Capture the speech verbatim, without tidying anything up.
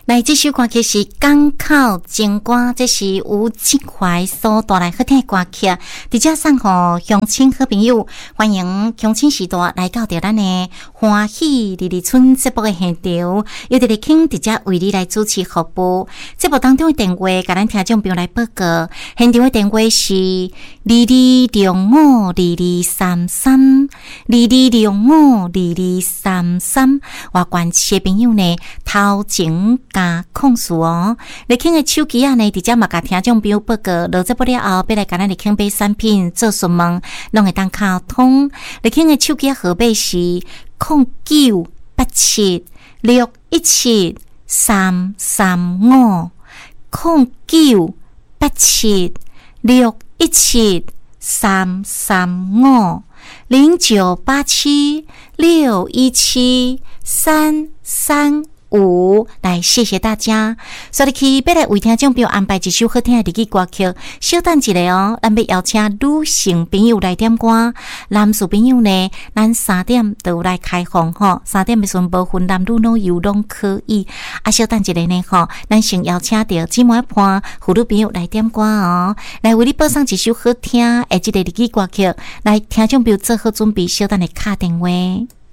来，这首歌曲是《港口情歌》，这是吴志怀所带来好听的歌曲，直接送给乡亲好朋友。欢迎乡亲时代来到着咱的欢喜日日村节目的现场，由直直卿直接为你来主持服务。节目当中的电话，甲咱听众朋友来报告，现场的电话是二二六五二二三三，二二六五二二三三。外关市的朋友呢，头前加控诉哦，你听的手机啊呢，直接嘛甲听众朋友报告，落节目了后，要来甲咱你听买产品做询问，拢会当卡通。你听的手机号码是零九八七六一七三三五，零九八七六一七三三五，零九八七六一七三三五。来，谢谢大家。所以去要来为听众朋友安排一首好听的日语歌曲，稍等一下哦，咱要邀请女性朋友来点歌，男士朋友呢，咱三点就来开放吼，三点的时阵无分男女老幼拢可以。啊，稍等一下呢吼，咱先邀请到姊妹伴妇女朋友来点歌哦，来为你播送一首好听的这个日语歌曲，来听众朋友做好准备，稍等来敲电话。